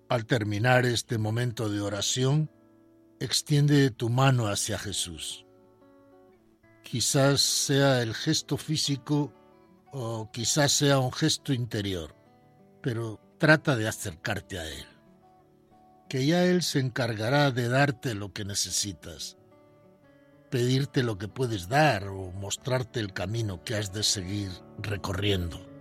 Al terminar este momento de oración, extiende tu mano hacia Jesús. Quizás sea el gesto físico o quizás sea un gesto interior, pero trata de acercarte a Él, que ya Él se encargará de darte lo que necesitas, pedirte lo que puedes dar o mostrarte el camino que has de seguir recorriendo.